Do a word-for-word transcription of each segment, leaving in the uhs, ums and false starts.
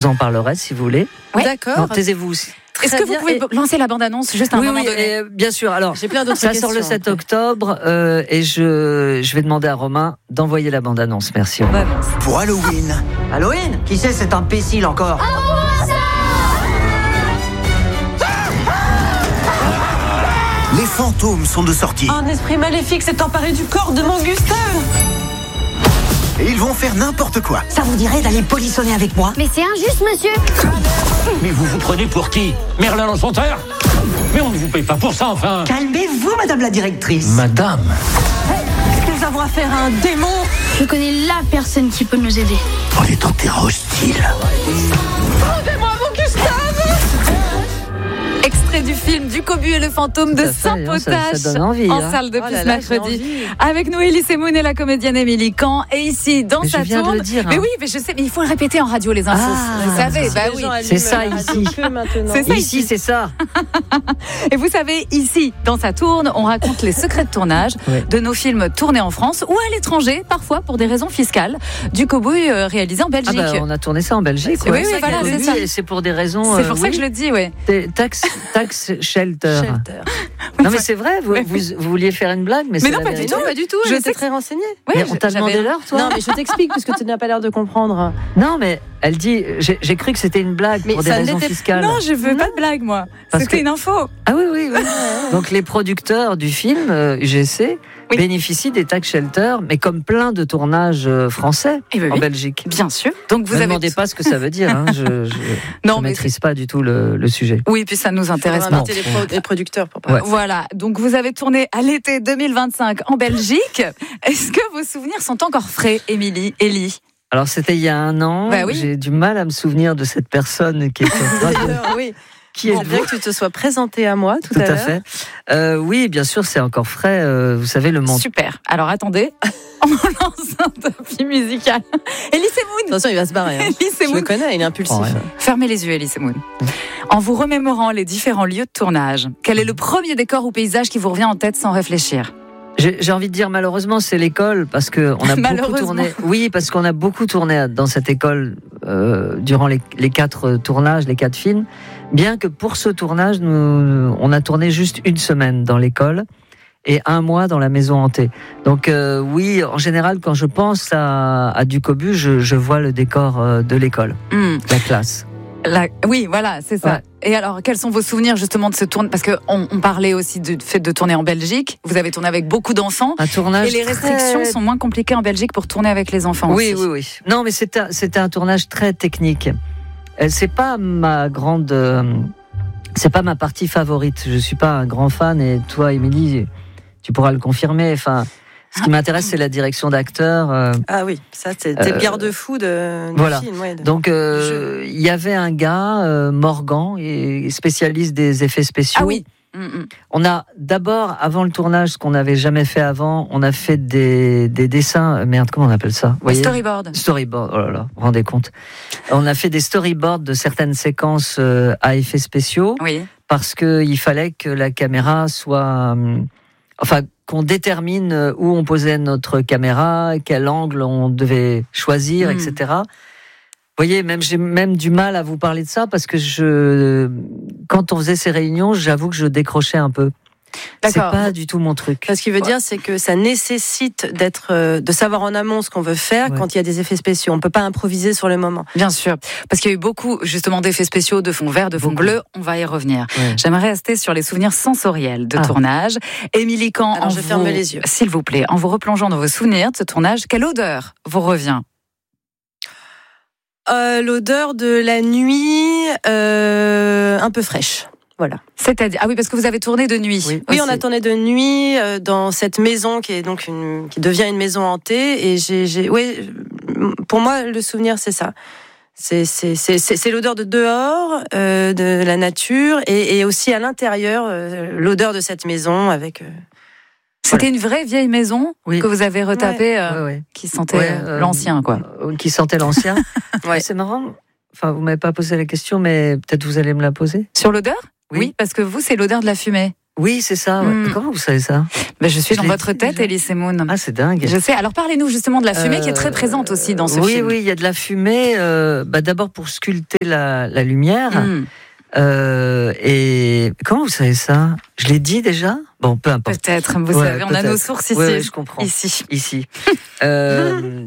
en parlerai si vous voulez. Ouais. D'accord. Non, taisez-vous. Est-ce que vous pouvez et... lancer la bande-annonce juste à un oui, moment oui, donné et, bien sûr. Alors, j'ai plein d'autres ça questions. Ça sort le sept octobre euh, et je, je vais demander à Romain d'envoyer la bande-annonce. Merci. Ouais, pour Halloween. Halloween ? Qui c'est cet imbécile encore ? Les fantômes sont de sortie. Un esprit maléfique s'est emparé du corps de mon Gustave. Et ils vont faire n'importe quoi. Ça vous dirait d'aller polissonner avec moi ? Mais c'est injuste, monsieur. Mais vous vous prenez pour qui ? Merlin l'Enchanteur ? Mais on ne vous paye pas pour ça, enfin. Calmez-vous, madame la directrice. Madame. Est-ce que nous avons affaire à un démon ? Je connais la personne qui peut nous aider. On est en terrain hostile. Rendez-moi mon Gustave ! Extrait du film Du Cobu et le fantôme de Saint-Potache, ça, ça donne envie, en hein. salle depuis oh là ce là, mercredi. Avec nous, Elie Semoun et la comédienne Émilie Kahn. Et ici, dans mais sa je viens tourne. De le dire, hein. Mais oui, mais je sais, mais il faut le répéter en radio, les infos. Ah, vous savez, bah oui. C'est ça ici. C'est ça ici, c'est ça. Et vous savez, ici, dans sa tourne, on raconte les secrets de tournage ouais. de nos films tournés en France ou à l'étranger, parfois pour des raisons fiscales. Du Cowboy euh, réalisé en Belgique. Ah bah, on a tourné ça en Belgique. Oui, ouais. oui, voilà, c'est ça. Et c'est pour des raisons. C'est pour euh, ça oui. que je le dis, oui. Tax, tax shelter. Shelter. Non mais c'est vrai, vous, vous, vous vouliez faire une blague, mais, mais c'est non, la pas du vérité. tout, pas du tout. Je J'étais sais très renseignée. Oui, mais on t'a j'avais... demandé l'heure, toi ? Non, mais je t'explique puisque tu n'as pas l'air de comprendre. Non, mais elle dit, j'ai, j'ai cru que c'était une blague mais pour des raisons fiscales. Non, je veux non. pas de blague, moi. Parce c'était que... une info. Ah oui, oui, oui. Donc les producteurs du film euh, U G C oui. bénéficient des tax shelters, mais comme plein de tournages euh, français eh ben en oui. Belgique. Bien sûr. Donc vous ne avez... demandez pas ce que ça veut dire. Hein. Je, je, non, je mais maîtrise c'est... pas du tout le, le sujet. Oui, puis ça nous intéresse pas. Les, pro- les producteurs pour parler. Ouais. Voilà. Donc vous avez tourné à l'été deux mille vingt-cinq en Belgique. Est-ce que vos souvenirs sont encore frais, Émilie, Elie ? Alors c'était il y a un an. Bah oui. J'ai du mal à me souvenir de cette personne qui est. Oui. Qui bon, est bien que tu te sois présenté à moi tout, tout à, à l'heure. fait. Euh, oui, bien sûr, c'est encore frais. Euh, vous savez le monde. Super. Alors attendez, on lance un tapis musical. Elie Semoun. Attention, il va se barrer. Hein. Je le connais, il est impulsif. Oh, ouais. Fermez les yeux, Elie Semoun. Mmh. En vous remémorant les différents lieux de tournage, quel est le premier décor ou paysage qui vous revient en tête sans réfléchir ? J'ai, j'ai envie de dire malheureusement c'est l'école parce que on a beaucoup tourné. Oui, parce qu'on a beaucoup tourné dans cette école euh, durant les, les quatre tournages, les quatre films. Bien que pour ce tournage, nous, on a tourné juste une semaine dans l'école et un mois dans la maison hantée. Donc euh, oui, en général, quand je pense à, à Du Cobu, je, je vois le décor euh, de l'école, mmh. la classe. La... Oui, voilà, c'est ça. Ouais. Et alors, quels sont vos souvenirs justement de ce tournage ? Parce qu'on on parlait aussi du fait de tourner en Belgique. Vous avez tourné avec beaucoup d'enfants. Un tournage et les restrictions très... sont moins compliquées en Belgique pour tourner avec les enfants oui, aussi. Oui, oui, oui. Non, mais c'était, c'était un tournage très technique. C'est pas ma grande... C'est pas ma partie favorite. Je suis pas un grand fan et toi, Émilie, tu pourras le confirmer. Enfin... Ce qui m'intéresse, c'est la direction d'acteur. Euh, ah oui, ça, c'était euh, le garde-fou de, du voilà. film. Ouais, de, Donc, euh, il y avait un gars, euh, Morgan, et spécialiste des effets spéciaux. Ah oui. Mm-hmm. On a d'abord, avant le tournage, ce qu'on n'avait jamais fait avant, on a fait des, des dessins. Merde, comment on appelle ça ? Des storyboards. Storyboard. Oh là là, vous vous rendez compte ? On a fait des storyboards de certaines séquences euh, à effets spéciaux. Oui. Parce qu'il fallait que la caméra soit. Euh, enfin. qu'on détermine où on posait notre caméra, quel angle on devait choisir, mmh. et cetera. Vous voyez, même j'ai même du mal à vous parler de ça parce que je, quand on faisait ces réunions, j'avoue que je décrochais un peu. D'accord. C'est pas du tout mon truc. Ce qui veut dire, c'est que ça nécessite d'être, de savoir en amont ce qu'on veut faire ouais. quand il y a des effets spéciaux. On peut pas improviser sur le moment. Bien sûr, parce qu'il y a eu beaucoup justement d'effets spéciaux, de fond vert, de fond beaucoup. bleu. On va y revenir. Ouais. J'aimerais rester sur les souvenirs sensoriels de ah. tournage. Émilie Kahn, Alors, en je vous, ferme les yeux. S'il vous plaît, en vous replongeant dans vos souvenirs de ce tournage, quelle odeur vous revient ? euh, L'odeur de la nuit, euh, un peu fraîche. Voilà. C'est-à-dire, ah oui, parce que vous avez tourné de nuit. Oui, oui on a tourné de nuit euh, dans cette maison qui est donc une, qui devient une maison hantée. Et j'ai, j'ai, oui, pour moi, le souvenir, c'est ça. C'est, c'est, c'est, c'est, c'est l'odeur de dehors, euh, de la nature, et, et aussi à l'intérieur, euh, l'odeur de cette maison avec. Euh, C'était voilà. Une vraie vieille maison oui. que vous avez retapée, ouais. Euh, Ouais, ouais. qui sentait ouais, euh, l'ancien, quoi. Euh, qui sentait l'ancien. Ouais. C'est marrant. Enfin, vous m'avez pas posé la question, mais peut-être vous allez me la poser. Sur l'odeur ? Oui. Oui, parce que vous, c'est l'odeur de la fumée. Oui, c'est ça. Ouais. Mm. Comment vous savez ça? Ben, je suis Je dans l'ai votre dit tête, déjà. Elise Moon. Ah, c'est dingue. Je sais. Alors parlez-nous justement de la fumée euh, qui est très présente aussi dans ce oui, film. Oui, oui, il y a de la fumée. Euh, bah, d'abord pour sculpter la, la lumière. Mm. Euh, et comment vous savez ça? Je l'ai dit déjà? Bon, peu importe. Peut-être. Vous Ouais, savez, on a peut-être. nos sources ici. Oui, oui, je comprends. Ici. Ici. euh,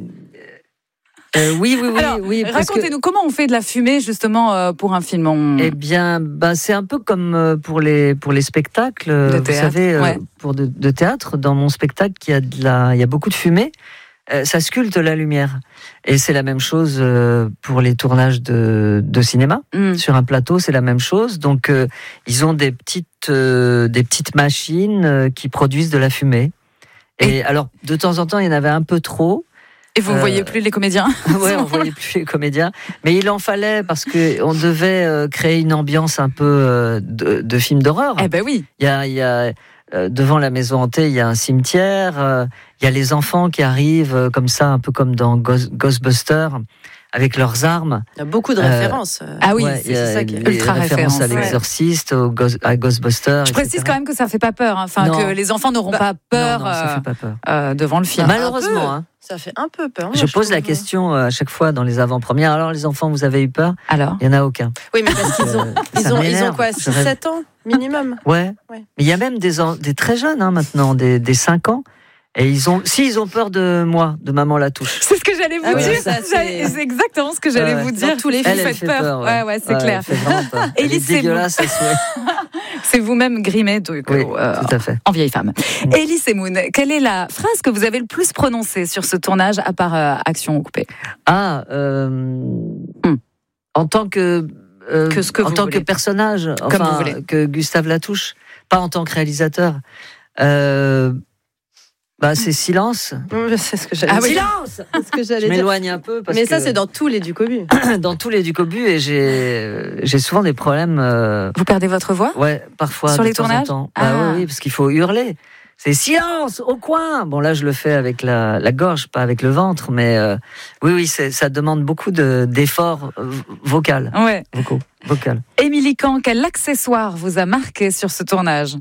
euh, oui, oui, oui. Alors, oui parce que- racontez-nous comment on fait de la fumée justement euh, pour un film. On... Eh bien, bah, c'est un peu comme euh, pour les pour les spectacles. De vous théâtre, savez, euh, ouais. pour de, de théâtre, dans mon spectacle, il y a de la, il y a beaucoup de fumée. Euh, ça sculpte la lumière. Et c'est la même chose euh, pour les tournages de de cinéma. Mm. Sur un plateau, c'est la même chose. Donc, euh, ils ont des petites euh, des petites machines euh, qui produisent de la fumée. Et, Et alors, de temps en temps, il y en avait un peu trop. Et vous ne Euh, voyez plus les comédiens? Ouais, on voyait plus les comédiens, mais il en fallait parce que on devait euh, créer une ambiance un peu euh, de, de film d'horreur. Eh ben oui. Il y a, il y a euh, devant la maison hantée, il y a un cimetière. Euh, il y a les enfants qui arrivent euh, comme ça, un peu comme dans Ghost, Ghostbusters, avec leurs armes. Il y a beaucoup de Euh, références. Ah oui, Ouais, c'est il y a ça qui est les ultra références à référence, l'exorciste, au Ghost- à Ghostbusters. Je précise quand même que ça fait pas peur, hein. Enfin Non. que les enfants n'auront Bah, pas peur, Non, non, ça euh, fait pas peur. euh, devant le film. Bah, Malheureusement, hein. Ça fait un peu peur. Je moi, pose la trouve. question euh, à chaque fois dans les avant-premières. Alors, les enfants, vous avez eu peur? Alors, Il y en a aucun. Oui, mais parce qu'ils ont, Euh, ils ça ont, ils ont m'énerve. quoi, Je six rêve- sept ans minimum? Ouais. Ouais. Mais il y a même des, en- des très jeunes hein, maintenant, des, des cinq ans. Et ils ont, si ils ont peur de moi, de maman la touche. c'est ce que j'allais vous Ah oui, dire. ça, c'est- J'allais- c'est exactement ce que j'allais Ouais. vous Dans dire. tous les Vous films, Elle, elle faites fait peur. peur. Ouais, ouais, c'est clair. Elle fait vraiment peur. Elle est Élise, c'est dégueulasse à souhait. C'est vous-même grimé donc, Oui, euh, tout à fait. en vieille femme. Elise Moon, quelle est la phrase que vous avez le plus prononcée sur ce tournage à part euh, Action coupée? Ah, euh, Hmm. en tant que, euh, Que ce que en vous tant voulez. que personnage, Comme enfin, vous voulez. que Gustave Latouche, pas en tant que réalisateur. Euh, bah, c'est silence. Oui, C'est ce que j'allais Ah oui. dire. Silence. C'est ce que Je j'allais dire. m'éloigne un peu parce Mais que ça, c'est dans tous les Ducobu. dans tous les Ducobu et j'ai j'ai souvent des problèmes. euh, Vous perdez votre voix? Ouais, parfois. Sur de les temps en tournages temps. Ah. Bah oui, oui, parce qu'il faut hurler. C'est silence au coin. Bon là, je le fais avec la, la gorge, pas avec le ventre, mais euh, oui, oui, c'est, ça demande beaucoup de, d'efforts euh, vocal, Ouais. vocaux, vocal. Émilie Kahn, quel accessoire vous a marqué sur ce tournage?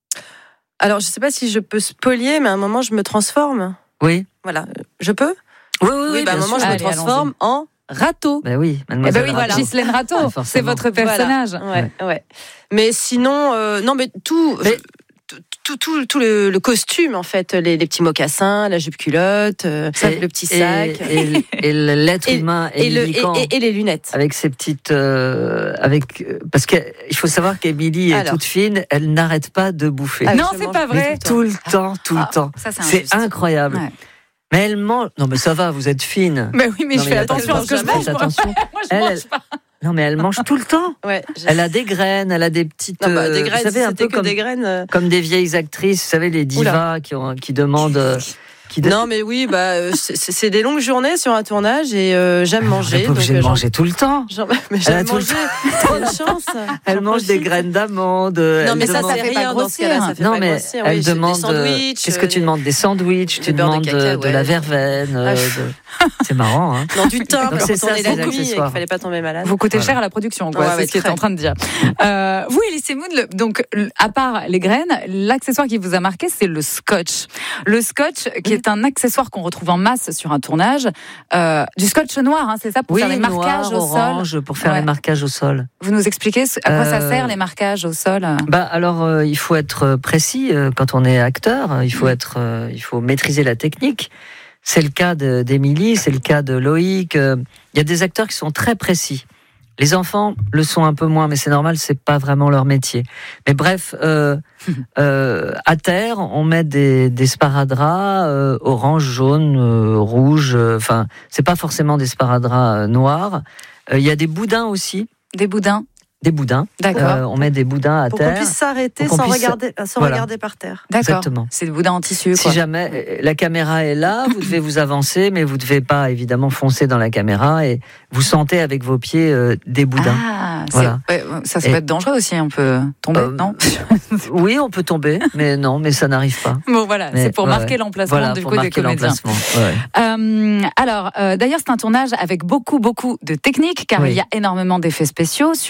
Alors, je sais pas si je peux spolier, mais à un moment, je me transforme. Oui, Voilà. Je peux? oui, oui, oui, bah, à un bien moment, sûr. je me Allez, transforme en râteau. Ben oui, Eh mademoiselle. ben oui, Rateau. Ghislaine Rateau, Ah, c'est forcément. votre personnage. Voilà. Ouais, ouais. Mais sinon, euh, non, mais tout. Mais- Tout, tout, tout le, le costume, en fait, les, les petits mocassins, la jupe culotte, euh, Et- le petit et- sac. Et, et l'être Et- humain, Et, le, Émilie et, Kahn, et- et les lunettes. avec ses petites, euh, avec, euh, parce qu'il faut savoir qu'Émilie est Alors. toute fine, elle n'arrête pas de bouffer. Ah, Non, je c'est mange pas vrai. Mais tout le temps, tout Ah, le temps. Ça, c'est C'est injuste. incroyable. Ouais. Mais elle mange. Non, mais ça va, vous êtes fine. Mais oui, mais Non, je mais fais y a pas attention de à ce que je problème. mange. Moi, Attention. moi je Elle, mange elle- pas. Non, mais elle mange tout le temps. Ouais, je- Elle a des graines, elle a des petites. Non, bah, des euh, graines, vous savez, si un c'était peu que comme, des graines. euh, comme des vieilles actrices, vous savez, les divas qui, ont, qui demandent. euh, Qui de- Non, mais oui, bah, euh, c'est c'est des longues journées sur un tournage et euh, j'aime Elle manger. n'est pas obligée donc, de euh, manger tout le temps. j'en- j'en- mais Elle a j'aime tout le manger. Trop de chance. Elle J'en mange des profite. graines d'amande. Non, elle mais ça, demande- c'est fait pas rien dans ce cas-là. grossir. Ça fait Non, pas mais grossir. elle Oui, c'est demande. des euh, sandwichs, Qu'est-ce que tu des- demandes? Des sandwichs, des tu beurres de demandes euh, de, cacahuètes. la verveine. euh, Ah, de- C'est marrant, hein. Non, du thym, Donc, quand c'est ça, on est c'est la les nuit et accessoires. qu'il fallait pas tomber malade. Vous coûtez Voilà. cher à la production, quoi. Ouais, c'est ouais, ce qu'il est très. en train de dire. Euh, vous, Elise Moon, le- donc, l- à part les graines, l'accessoire qui vous a marqué, c'est le scotch. Le scotch, qui est un accessoire qu'on retrouve en masse sur un tournage. Euh, du scotch noir, hein, c'est ça, pour Oui, faire les marquages noir, au sol. orange, pour faire Ouais. les marquages au sol. Vous nous expliquez ce- à quoi ça Euh, sert, les marquages au sol? Bah alors euh, il faut être précis euh, quand on est acteur. Il faut être, euh, il faut maîtriser la technique. C'est le cas de- d'Émilie, c'est le cas de Loïc. euh, Il y a des acteurs qui sont très précis. Les enfants le sont un peu moins, mais c'est normal, c'est pas vraiment leur métier. Mais bref, euh, euh, à terre, on met des, des sparadraps euh, orange, jaune, euh, rouge. Enfin, c'est pas forcément des sparadraps euh, noirs. Euh, Il y a des boudins aussi, Des boudins? des boudins. D'accord. Euh, on met des boudins à Pour qu'on terre. puisse s'arrêter Pour qu'on sans, puisse- regarder, sans Voilà. regarder par terre. D'accord. Exactement. C'est des boudins en tissu, Si quoi. jamais euh, la caméra est là, vous devez vous avancer, mais vous ne devez pas évidemment foncer dans la caméra et vous sentez avec vos pieds euh, des boudins. Ah, c'est- Voilà. ouais, ça, ça Et- peut être dangereux aussi, on peut tomber, Euh, non? Oui, on peut tomber, mais non, mais ça n'arrive pas. Bon, voilà, Mais, c'est pour ouais, marquer ouais. l'emplacement Voilà, du pour coup des marquer comédiens. l'emplacement. Ouais. Euh, alors, euh, d'ailleurs, c'est un tournage avec beaucoup, beaucoup de techniques, car Oui. il y a énormément d'effets spéciaux sur Ducobu.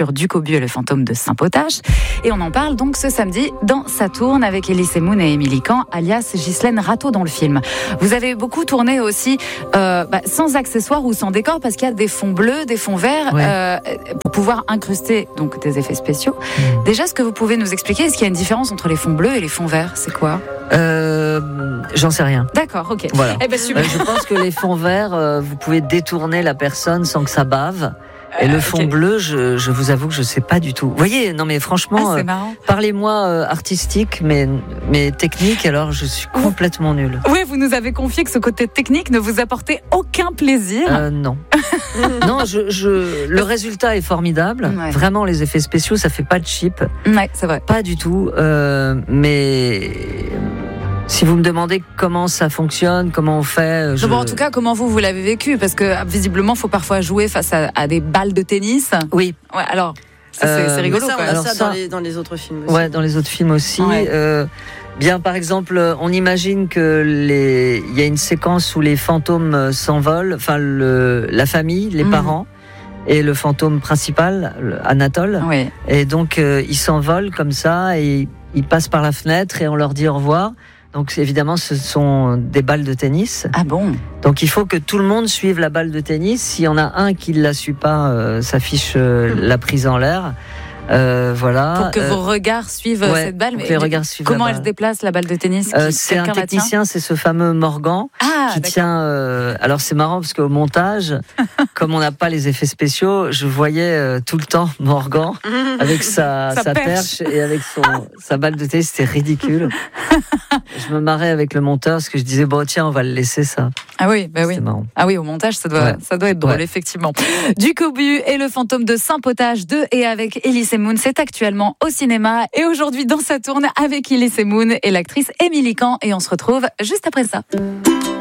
Cobu et le fantôme de Saint-Potache. Et on en parle donc ce samedi dans Saturne avec Elise Moon et Émilie Kahn, alias Ghislaine Rateau dans le film. Vous avez beaucoup tourné aussi euh, bah, sans accessoires ou sans décor parce qu'il y a des fonds bleus, des fonds verts ouais. euh, pour pouvoir incruster donc des effets spéciaux. Mmh. Déjà, est-ce que vous pouvez nous expliquer, est-ce qu'il y a une différence entre les fonds bleus et les fonds verts? C'est quoi? euh, J'en sais rien. D'accord, ok. Voilà. Eh ben, super. Euh, je pense que les fonds verts, euh, vous pouvez détourner la personne sans que ça bave. Et le fond okay. bleu, je, je vous avoue que je sais pas du tout. Vous voyez, non mais franchement, ah, euh, parlez-moi euh, artistique, mais, mais technique, alors je suis complètement nulle. Oui, vous nous avez confié que ce côté technique ne vous apportait aucun plaisir. Euh, non. non, je, je, le résultat est formidable. Ouais. Vraiment, les effets spéciaux, ça fait pas de cheap. Ouais, c'est vrai. Pas du tout. Euh, mais... Si vous me demandez comment ça fonctionne, comment on fait... Je... Bon, en tout cas, comment vous, vous l'avez vécu? Parce que visiblement, il faut parfois jouer face à, à des balles de tennis. Oui. Ouais, alors, ça, euh, c'est, c'est rigolo. Ça, on quoi. a alors, ça, ça dans, les, dans les autres films aussi. Ouais, dans les autres films aussi. Ouais. Euh, bien, par exemple, on imagine que les... il y a une séquence où les fantômes s'envolent, enfin, le... la famille, les mmh. parents, et le fantôme principal, Anatole. Oui. Et donc, euh, ils s'envolent comme ça, et ils passent par la fenêtre, et on leur dit au revoir. Donc évidemment, ce sont des balles de tennis. Ah bon? Donc il faut que tout le monde suive la balle de tennis. S'il y en a un qui ne la suit pas, euh, ça fiche euh, la prise en l'air. Euh, voilà. Pour que euh, vos regards suivent ouais, cette balle. Mais les regards suivent comment la elle se déplace, la balle de tennis qui, euh, C'est un technicien, c'est ce fameux Morgan ah, qui d'accord. tient... Euh, alors c'est marrant parce qu'au montage, comme on n'a pas les effets spéciaux, je voyais euh, tout le temps Morgan avec sa, sa, sa perche. perche et avec son, sa balle de tennis. C'était ridicule. Je me marrais avec le monteur parce que je disais, bon tiens, on va le laisser ça. Ah oui, bah oui. Marrant. Ah oui, au montage, ça doit, ouais. ça doit être drôle, ouais. effectivement. Du Cobu et le fantôme de Saint-Potache de et avec Elise Moon, c'est actuellement au cinéma. Et aujourd'hui, dans Saturne, avec Elise Moon et l'actrice Émilie Kahn. Et on se retrouve juste après ça.